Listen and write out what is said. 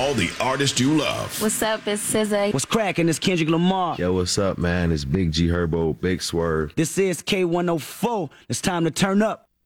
all the artists you love. What's up, it's SZA. What's cracking? It's Kendrick Lamar. Yo, what's up, man? It's Big G Herbo, Big Swerve. This is K104. It's time to turn up.